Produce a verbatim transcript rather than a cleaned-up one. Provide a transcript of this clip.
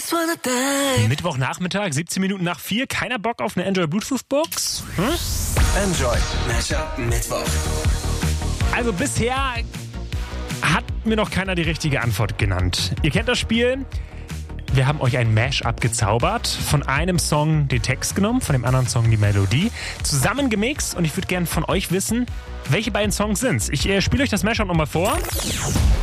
Mittwochnachmittag, siebzehn Minuten nach vier. Keiner Bock auf eine Enjoy Bluetooth Box? Hm? Enjoy Mashup Mittwoch. Also bisher hat mir noch keiner die richtige Antwort genannt. Ihr kennt das Spiel. Wir haben euch ein Mash-up gezaubert, von einem Song den Text genommen, von dem anderen Song die Melodie, zusammengemixt und ich würde gerne von euch wissen, welche beiden Songs sind's. Ich äh, spiele euch das Mash-up nochmal vor.